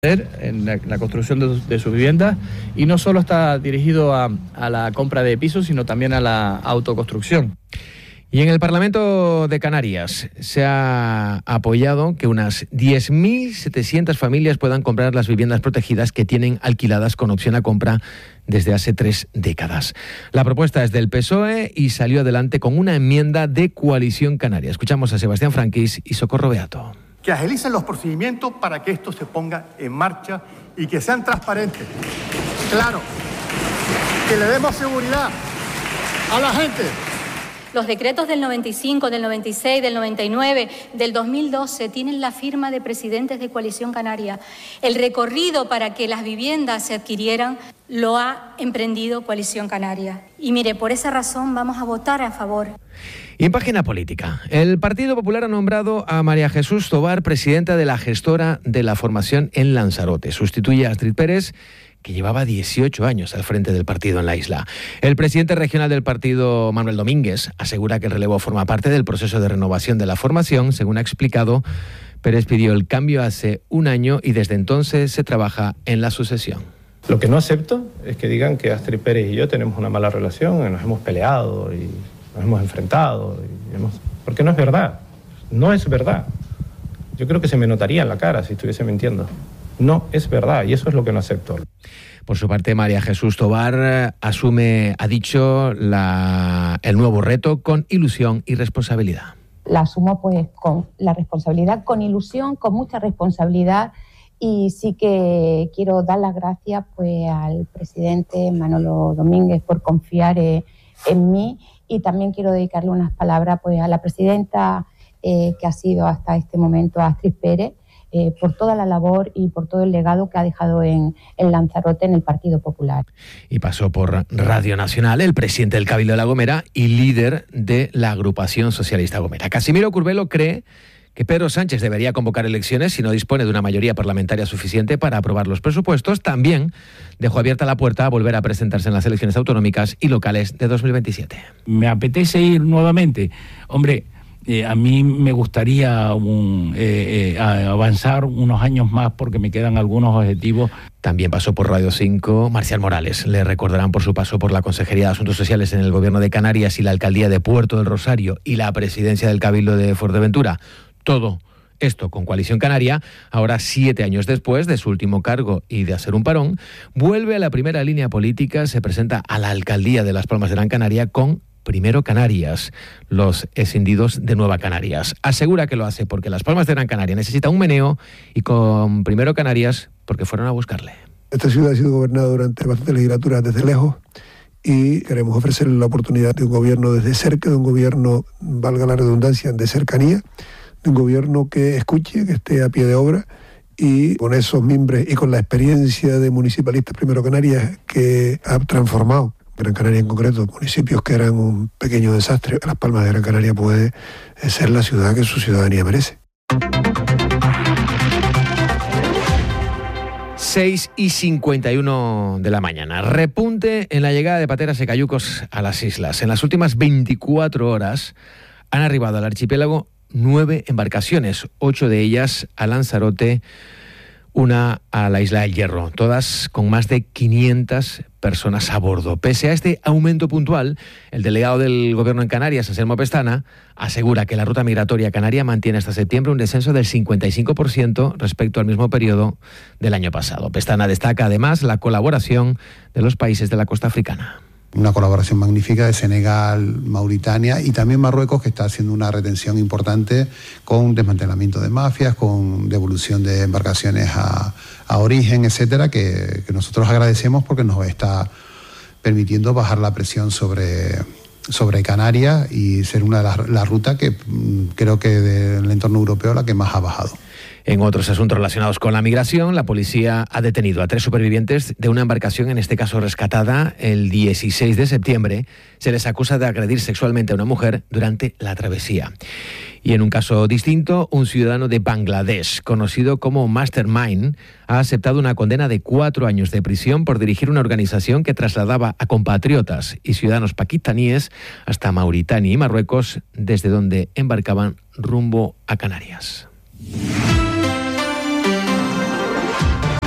en la construcción de sus viviendas, y no solo está dirigido a la compra de pisos, sino también a la autoconstrucción. Y en el Parlamento de Canarias se ha apoyado que unas 10.700 familias puedan comprar las viviendas protegidas que tienen alquiladas con opción a compra desde hace 3 décadas. La propuesta es del PSOE y salió adelante con una enmienda de Coalición Canaria. Escuchamos a Sebastián Franquís y Socorro Beato. Que agilicen los procedimientos para que esto se ponga en marcha y que sean transparentes. Claro, que le demos seguridad a la gente. Los decretos del 95, del 96, del 99, del 2012 tienen la firma de presidentes de Coalición Canaria. El recorrido para que las viviendas se adquirieran lo ha emprendido Coalición Canaria. Y mire, por esa razón vamos a votar a favor. Y en página política, el Partido Popular ha nombrado a María Jesús Tobar presidenta de la gestora de la formación en Lanzarote. Sustituye a Astrid Pérez, que llevaba 18 años al frente del partido en la isla. El presidente regional del partido, Manuel Domínguez, asegura que el relevo forma parte del proceso de renovación de la formación. Según ha explicado, Pérez pidió el cambio hace un año y desde entonces se trabaja en la sucesión. Lo que no acepto es que digan que Astrid Pérez y yo tenemos una mala relación, que nos hemos peleado y nos hemos enfrentado, porque no es verdad, no es verdad. Yo creo que se me notaría en la cara si estuviese mintiendo. No es verdad y eso es lo que no acepto. Por su parte, María Jesús Tobar ha dicho el nuevo reto con ilusión y responsabilidad. La asumo pues con la responsabilidad, con ilusión, con mucha responsabilidad, y sí que quiero dar las gracias pues al presidente Manolo Domínguez por confiar en mí, y también quiero dedicarle unas palabras pues a la presidenta que ha sido hasta este momento Astrid Pérez, por toda la labor y por todo el legado que ha dejado en Lanzarote, en el Partido Popular. Y pasó por Radio Nacional el presidente del Cabildo de La Gomera y líder de la agrupación socialista Gomera. Casimiro Curbelo cree que Pedro Sánchez debería convocar elecciones si no dispone de una mayoría parlamentaria suficiente para aprobar los presupuestos. También dejó abierta la puerta a volver a presentarse en las elecciones autonómicas y locales de 2027. Me apetece ir nuevamente. Hombre, a mí me gustaría avanzar unos años más porque me quedan algunos objetivos. También pasó por Radio 5 Marcial Morales. Le recordarán por su paso por la Consejería de Asuntos Sociales en el Gobierno de Canarias y la Alcaldía de Puerto del Rosario y la presidencia del Cabildo de Fuerteventura. Todo esto con Coalición Canaria. Ahora, 7 años después de su último cargo y de hacer un parón, vuelve a la primera línea política, se presenta a la Alcaldía de Las Palmas de Gran Canaria con Primero Canarias, los escindidos de Nueva Canarias. Asegura que lo hace porque Las Palmas de Gran Canaria necesita un meneo y con Primero Canarias porque fueron a buscarle. Esta ciudad ha sido gobernada durante bastantes legislaturas desde lejos y queremos ofrecerle la oportunidad de un gobierno desde cerca, de un gobierno, valga la redundancia, de cercanía, de un gobierno que escuche, que esté a pie de obra, y con esos mimbres y con la experiencia de municipalistas Primero Canarias que ha transformado Gran Canaria en concreto, municipios que eran un pequeño desastre. Las Palmas de Gran Canaria puede ser la ciudad que su ciudadanía merece. 6:51 de la mañana. Repunte en la llegada de pateras y cayucos a las islas. En las últimas 24 horas han arribado al archipiélago 9 embarcaciones, 8 de ellas a Lanzarote, una a la isla del Hierro, todas con más de 500 personas a bordo. Pese a este aumento puntual, el delegado del Gobierno en Canarias, Anselmo Pestana, asegura que la ruta migratoria canaria mantiene hasta septiembre un descenso del 55% respecto al mismo periodo del año pasado. Pestana destaca además la colaboración de los países de la costa africana. Una colaboración magnífica de Senegal, Mauritania y también Marruecos, que está haciendo una retención importante con desmantelamiento de mafias, con devolución de embarcaciones a origen, etcétera, que nosotros agradecemos porque nos está permitiendo bajar la presión sobre Canarias y ser una de las rutas que creo que del entorno europeo la que más ha bajado. En otros asuntos relacionados con la migración, la policía ha detenido a 3 supervivientes de una embarcación, en este caso rescatada el 16 de septiembre. Se les acusa de agredir sexualmente a una mujer durante la travesía. Y en un caso distinto, un ciudadano de Bangladesh, conocido como Mastermind, ha aceptado una condena de 4 años de prisión por dirigir una organización que trasladaba a compatriotas y ciudadanos pakistaníes hasta Mauritania y Marruecos, desde donde embarcaban rumbo a Canarias.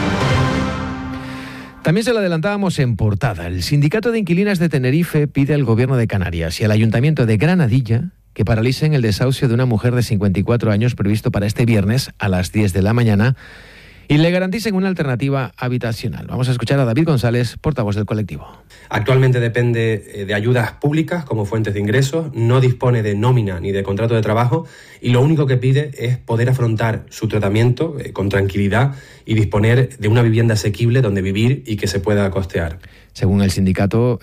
También se lo adelantábamos en portada. El Sindicato de Inquilinas de Tenerife pide al Gobierno de Canarias y al Ayuntamiento de Granadilla que paralicen el desahucio de una mujer de 54 años previsto para este viernes a las 10 de la mañana y le garanticen una alternativa habitacional. Vamos a escuchar a David González, portavoz del colectivo. Actualmente depende de ayudas públicas como fuentes de ingresos, no dispone de nómina ni de contrato de trabajo y lo único que pide es poder afrontar su tratamiento con tranquilidad y disponer de una vivienda asequible donde vivir y que se pueda costear. Según el sindicato,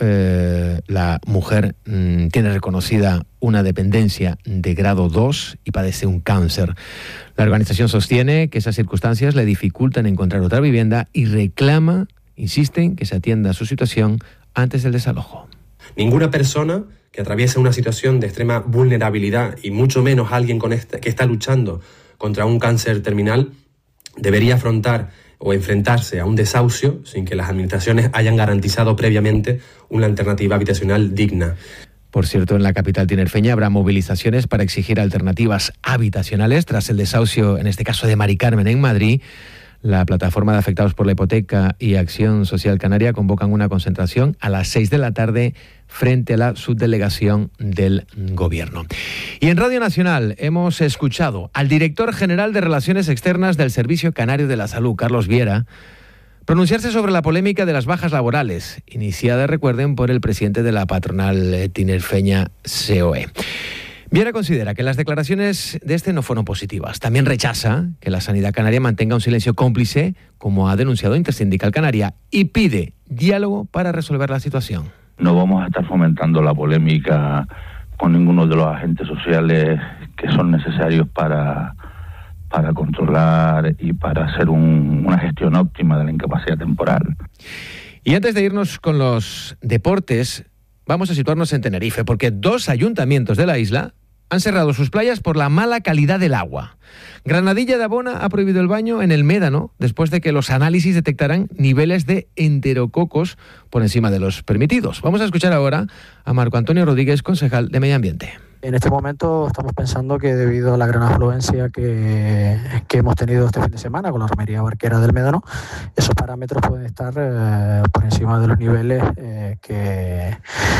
la mujer tiene reconocida una dependencia de grado 2 y padece un cáncer. La organización sostiene que esas circunstancias le dificultan encontrar otra vivienda y reclama, insisten, que se atienda a su situación antes del desalojo. Ninguna persona que atraviese una situación de extrema vulnerabilidad y mucho menos alguien que está luchando contra un cáncer terminal debería afrontar o enfrentarse a un desahucio sin que las administraciones hayan garantizado previamente una alternativa habitacional digna. Por cierto, en la capital tinerfeña habrá movilizaciones para exigir alternativas habitacionales tras el desahucio, en este caso de Mari Carmen en Madrid. La plataforma de afectados por la hipoteca y Acción Social Canaria convocan una concentración a las 6 de la tarde frente a la subdelegación del Gobierno. Y en Radio Nacional hemos escuchado al director general de Relaciones Externas del Servicio Canario de la Salud, Carlos Viera, pronunciarse sobre la polémica de las bajas laborales, iniciada, recuerden, por el presidente de la patronal tinerfeña COE. Viera considera que las declaraciones de este no fueron positivas. También rechaza que la sanidad canaria mantenga un silencio cómplice, como ha denunciado Intersindical Canaria, y pide diálogo para resolver la situación. No vamos a estar fomentando la polémica con ninguno de los agentes sociales que son necesarios para controlar y para hacer una gestión óptima de la incapacidad temporal. Y antes de irnos con los deportes, vamos a situarnos en Tenerife, porque 2 ayuntamientos de la isla han cerrado sus playas por la mala calidad del agua. Granadilla de Abona ha prohibido el baño en el Médano después de que los análisis detectaran niveles de enterococos por encima de los permitidos. Vamos a escuchar ahora a Marco Antonio Rodríguez, concejal de Medio Ambiente. En este momento estamos pensando que debido a la gran afluencia que hemos tenido este fin de semana con la romería barquera del Médano, esos parámetros pueden estar por encima de los niveles que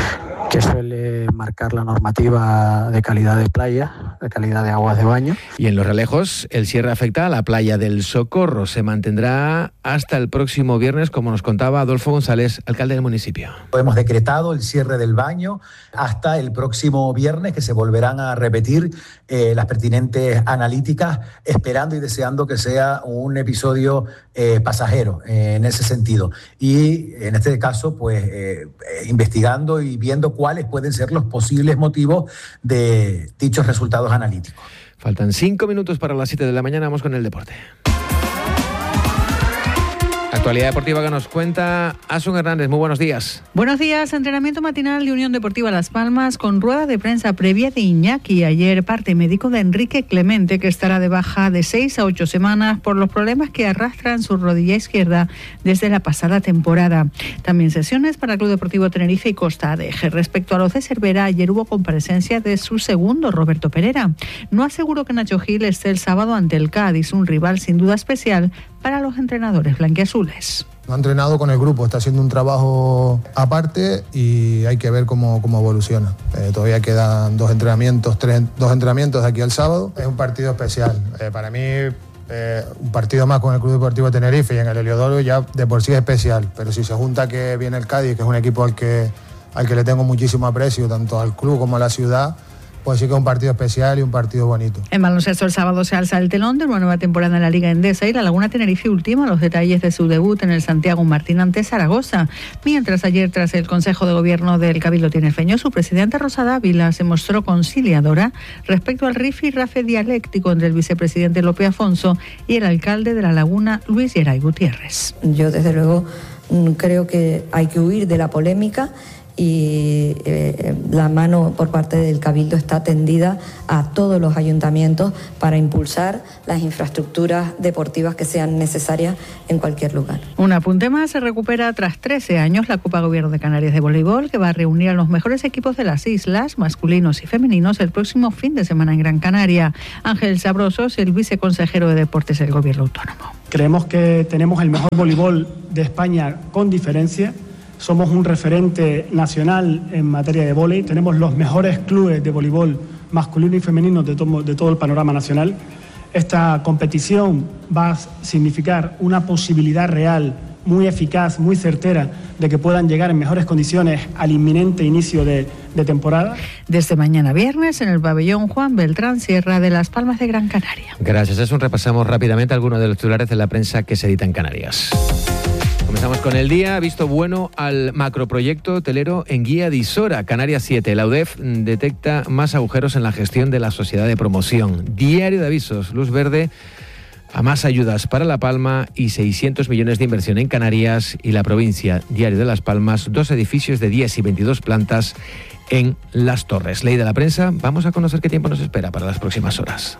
suele marcar la normativa de calidad de playa, de calidad de aguas de baño. Y en Los Realejos, el cierre afecta a la playa del Socorro. Se mantendrá hasta el próximo viernes, como nos contaba Adolfo González, alcalde del municipio. Hemos decretado el cierre del baño hasta el próximo viernes, que se volverán a repetir las pertinentes analíticas, esperando y deseando que sea un episodio pasajero en ese sentido. Y en este caso, pues investigando y viendo cuáles pueden ser los posibles motivos de dichos resultados analíticos. Faltan 5 minutos para las 7 de la mañana, vamos con el deporte. Actualidad deportiva que nos cuenta Asun Hernández. Muy buenos días. Buenos días. Entrenamiento matinal de Unión Deportiva Las Palmas con rueda de prensa previa de Iñaki. Ayer parte médico de Enrique Clemente, que estará de baja de 6 a 8 semanas por los problemas que arrastran su rodilla izquierda desde la pasada temporada. También sesiones para el Club Deportivo Tenerife y Costa Adeje. Respecto a los de Cervera, ayer hubo comparecencia de su segundo, Roberto Pereira. No aseguró que Nacho Gil esté el sábado ante el Cádiz, un rival sin duda especial para los entrenadores blanquiazules. Ha entrenado con el grupo, está haciendo un trabajo aparte y hay que ver cómo evoluciona. Todavía quedan 2 entrenamientos de aquí al sábado. Es un partido especial. Para mí, un partido más con el Club Deportivo Tenerife y en el Heliodoro ya de por sí es especial. Pero si se junta que viene el Cádiz, que es un equipo al que le tengo muchísimo aprecio, tanto al club como a la ciudad, pues sí que es un partido especial y un partido bonito. En baloncesto el sábado se alza el telón de una nueva temporada en la Liga Endesa y la Laguna Tenerife ultima los detalles de su debut en el Santiago Martín ante Zaragoza. Mientras ayer, tras el Consejo de Gobierno del Cabildo Tinerfeño, su presidenta Rosa Dávila se mostró conciliadora respecto al rifirrafe dialéctico entre el vicepresidente Lope Afonso y el alcalde de La Laguna, Luis Geray Gutiérrez. Yo desde luego creo que hay que huir de la polémica y la mano por parte del Cabildo está tendida a todos los ayuntamientos para impulsar las infraestructuras deportivas que sean necesarias en cualquier lugar. Un apunte más: se recupera tras 13 años la Copa Gobierno de Canarias de voleibol, que va a reunir a los mejores equipos de las islas, masculinos y femeninos, el próximo fin de semana en Gran Canaria. Ángel Sabroso es el viceconsejero de Deportes del Gobierno Autónomo. Creemos que tenemos el mejor voleibol de España con diferencia. Somos un referente nacional en materia de vóley. Tenemos los mejores clubes de voleibol masculino y femenino de todo el panorama nacional. Esta competición va a significar una posibilidad real, muy eficaz, muy certera, de que puedan llegar en mejores condiciones al inminente inicio de temporada. Desde mañana viernes en el pabellón Juan Beltrán Sierra de Las Palmas de Gran Canaria. Gracias. Eso repasamos rápidamente algunos de los titulares de la prensa que se edita en Canarias. Comenzamos con el día. Visto bueno al macroproyecto hotelero en Guía de Isora, Canarias 7. La UDEF detecta más agujeros en la gestión de la sociedad de promoción. Diario de Avisos, luz verde a más ayudas para La Palma y 600 millones de inversión en Canarias y la provincia. Diario de Las Palmas, 2 edificios de 10 y 22 plantas en Las Torres. Ley de la prensa, vamos a conocer qué tiempo nos espera para las próximas horas.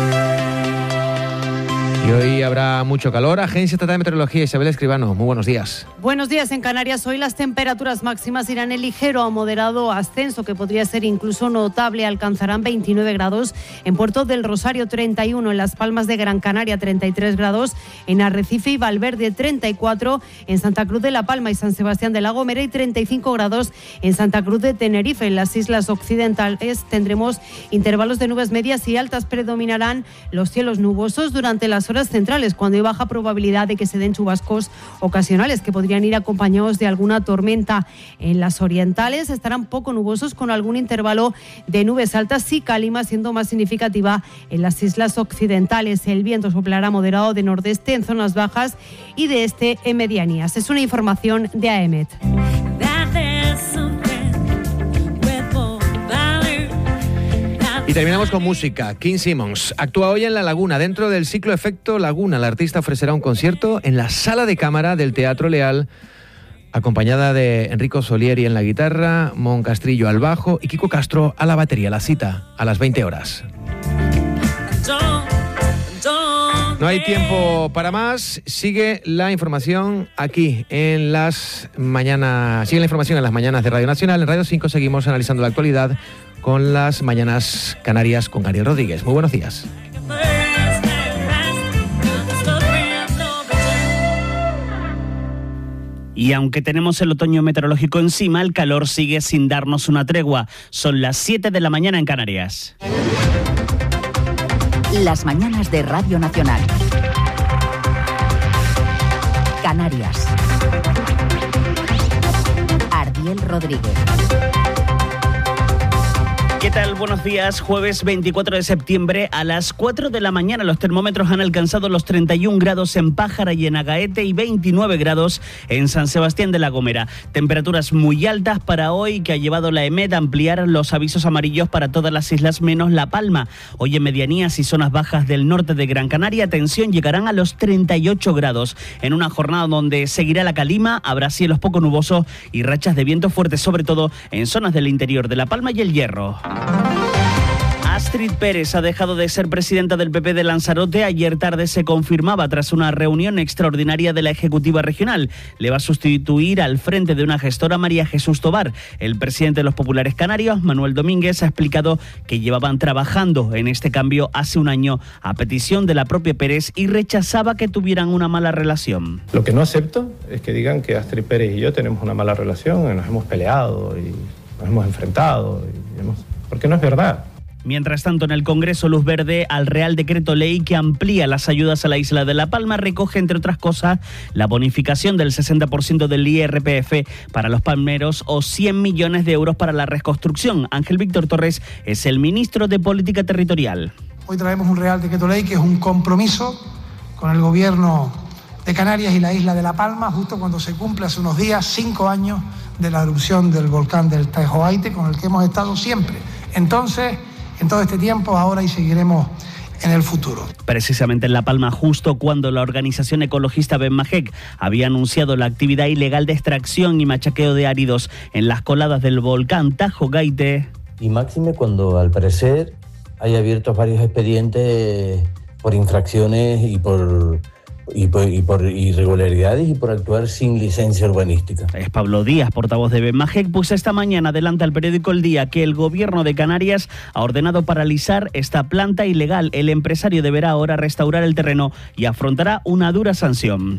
Y hoy habrá mucho calor. Agencia Estatal de Meteorología, Isabel Escribano, muy buenos días. Buenos días. En Canarias hoy las temperaturas máximas irán en ligero a moderado ascenso, que podría ser incluso notable. Alcanzarán 29 grados en Puerto del Rosario, 31 en Las Palmas de Gran Canaria, 33 grados en Arrecife y Valverde, 34 en Santa Cruz de La Palma y San Sebastián de la Gomera y 35 grados en Santa Cruz de Tenerife. En las islas occidentales tendremos intervalos de nubes medias y altas. Predominarán los cielos nubosos durante las horas centrales, cuando hay baja probabilidad de que se den chubascos ocasionales que podrían ir acompañados de alguna tormenta. En las orientales estarán poco nubosos, con algún intervalo de nubes altas y calima, siendo más significativa en las islas occidentales. El viento soplará moderado de nordeste en zonas bajas y de este en medianías. Es una información de AEMET. Y terminamos con música. King Simmons actúa hoy en La Laguna. Dentro del ciclo Efecto Laguna, la artista ofrecerá un concierto en la Sala de Cámara del Teatro Leal, acompañada de Enrico Solieri en la guitarra, Mon Castrillo al bajo y Kiko Castro a la batería. La cita a las 20 horas. No hay tiempo para más. Sigue la información aquí en las mañanas. Sigue la información en las mañanas de Radio Nacional. En Radio 5 seguimos analizando la actualidad con las mañanas Canarias con Ariel Rodríguez. Muy buenos días. Y aunque tenemos el otoño meteorológico encima, el calor sigue sin darnos una tregua. Son las 7 de la mañana en Canarias. Las mañanas de Radio Nacional. Canarias. Ariel Rodríguez. ¿Qué tal? Buenos días. Jueves 24 de septiembre a las 4 de la mañana los termómetros han alcanzado los 31 grados en Pájara y en Agaete y 29 grados en San Sebastián de la Gomera. Temperaturas muy altas para hoy, que ha llevado la EMET a ampliar los avisos amarillos para todas las islas menos La Palma. Hoy en medianías y zonas bajas del norte de Gran Canaria, atención, llegarán a los 38 grados. En una jornada donde seguirá la calima, habrá cielos poco nubosos y rachas de viento fuertes, sobre todo en zonas del interior de La Palma y El Hierro. Astrid Pérez ha dejado de ser presidenta del PP de Lanzarote. Ayer tarde se confirmaba tras una reunión extraordinaria de la Ejecutiva Regional. Le va a sustituir al frente de una gestora María Jesús Tobar. El presidente de los Populares Canarios, Manuel Domínguez, ha explicado que llevaban trabajando en este cambio hace un año a petición de la propia Pérez y rechazaba que tuvieran una mala relación. Lo que no acepto es que digan que Astrid Pérez y yo tenemos una mala relación, nos hemos peleado y nos hemos enfrentado, porque no es verdad. Mientras tanto, en el Congreso, luz verde al Real Decreto Ley que amplía las ayudas a la isla de La Palma. Recoge, entre otras cosas, la bonificación del 60% del IRPF para los palmeros o 100 millones de euros para la reconstrucción. Ángel Víctor Torres es el ministro de Política Territorial. Hoy traemos un Real Decreto Ley que es un compromiso con el Gobierno de Canarias y la isla de La Palma, justo cuando se cumple hace unos días 5 años de la erupción del volcán del Tajoaite, con el que hemos estado siempre. Entonces, en todo este tiempo, ahora y seguiremos en el futuro. Precisamente en La Palma, justo cuando la organización ecologista Benmajec había anunciado la actividad ilegal de extracción y machaqueo de áridos en las coladas del volcán Tajo Gaite. Y máxime cuando al parecer hay abiertos varios expedientes por infracciones y por irregularidades y por actuar sin licencia urbanística. Es Pablo Díaz, portavoz de Benmajec, pues esta mañana adelanta al periódico El Día que el gobierno de Canarias ha ordenado paralizar esta planta ilegal. El empresario deberá ahora restaurar el terreno y afrontará una dura sanción.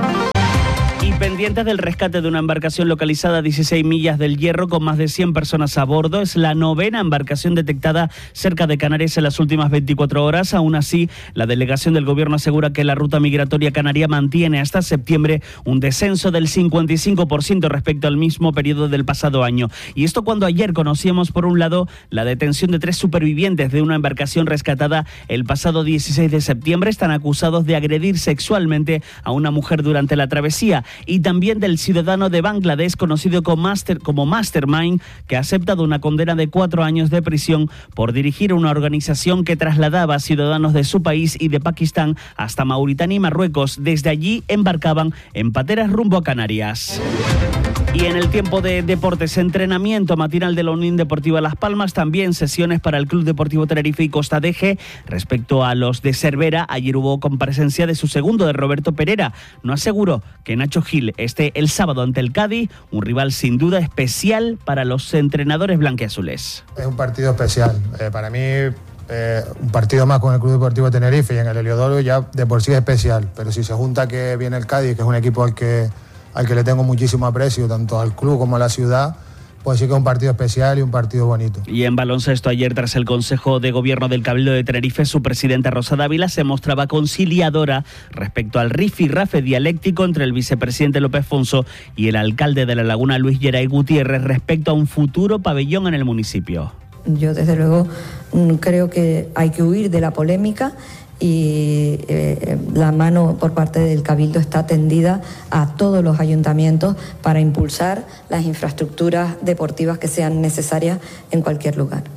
Y pendientes del rescate de una embarcación localizada a 16 millas del Hierro con más de 100 personas a bordo. Es la 9ª embarcación detectada cerca de Canarias en las últimas 24 horas. Aún así, la delegación del gobierno asegura que la ruta migratoria canaria mantiene hasta septiembre un descenso del 55% respecto al mismo periodo del pasado año. Y esto cuando ayer conocíamos, por un lado, la detención de 3 supervivientes de una embarcación rescatada el pasado 16 de septiembre. Están acusados de agredir sexualmente a una mujer durante la travesía. Y también del ciudadano de Bangladesh conocido como Mastermind, que ha aceptado una condena de 4 años de prisión por dirigir una organización que trasladaba a ciudadanos de su país y de Pakistán hasta Mauritania y Marruecos. Desde allí embarcaban en pateras rumbo a Canarias. Y en el tiempo de deportes, entrenamiento matinal de la Unión Deportiva Las Palmas, también sesiones para el Club Deportivo Tenerife y Costa Deje. Respecto a los de Cervera, ayer hubo comparecencia de su segundo, de Roberto Perera. No aseguró que Nacho Gil esté el sábado ante el Cádiz, un rival sin duda especial para los entrenadores blanquiazules. Es un partido especial. Para mí, un partido más con el Club Deportivo Tenerife y en el Heliodoro ya de por sí es especial. Pero si se junta que viene el Cádiz, que es un equipo al que le tengo muchísimo aprecio, tanto al club como a la ciudad, pues sí que es un partido especial y un partido bonito. Y en baloncesto, ayer tras el Consejo de Gobierno del Cabildo de Tenerife, su presidenta Rosa Dávila se mostraba conciliadora respecto al rifirrafe dialéctico entre el vicepresidente López Fonso y el alcalde de La Laguna, Luis Geray Gutiérrez, respecto a un futuro pabellón en el municipio. Yo desde luego creo que hay que huir de la polémica y la mano por parte del Cabildo está tendida a todos los ayuntamientos para impulsar las infraestructuras deportivas que sean necesarias en cualquier lugar.